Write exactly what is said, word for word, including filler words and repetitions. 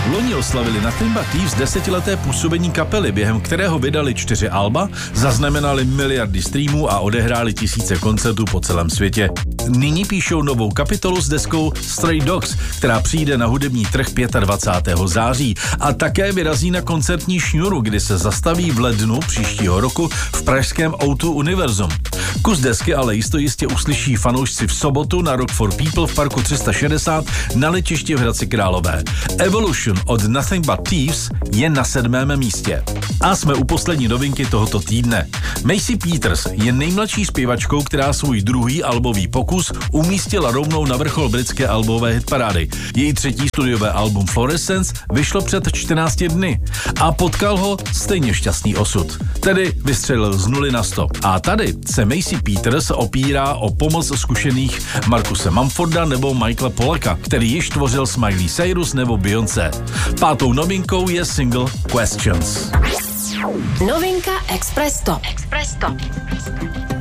Loni oslavili Nothing But Thieves desetileté působení kapely, během kterého vydali čtyři alba, zaznamenali miliardy streamů a odehráli tisíce koncertů po celém světě. Nyní píšou novou kapitolu s deskou Stray Dogs, která přijde na hudební trh dvacátého pátého září a také vyrazí na koncertní šňůru, kdy se zastaví v lednu příštího roku v pražském ó dva Univerzum. Kus desky ale jisto jistě uslyší fanoušci v sobotu na Rock for People v parku tři sta šedesát na letišti v Hradci Králové. Evolution od Nothing But Thieves je na sedmém místě. A jsme u poslední novinky tohoto týdne. Macy Peters je nejmladší zpěvačkou, která svůj druhý albový pokus umístila rovnou na vrchol britské albové hitparády. Její třetí studiové album Fluorescence vyšlo před čtrnácti dny a potkal ho stejně šťastný osud. Tedy vystřelil z nuly na sto. A tady se Macy Peters opírá o pomoc zkušených Marcuse Mumforda nebo Michaela Pollacka, který již tvořil s Miley Cyrus nebo Beyoncé. Pátou novinkou je single Questions. Novinka Express Top. Express Top.